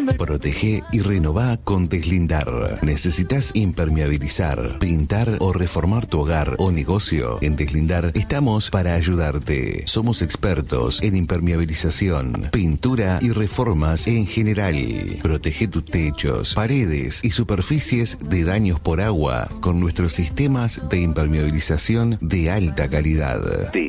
Protege y renová con Deslindar. ¿Necesitas impermeabilizar, pintar o reformar tu hogar o negocio? En Deslindar estamos para ayudarte. Somos expertos en impermeabilización, pintura y reformas en general. Protege tus techos, paredes y superficies de daños por agua con nuestros sistemas de impermeabilización de alta calidad.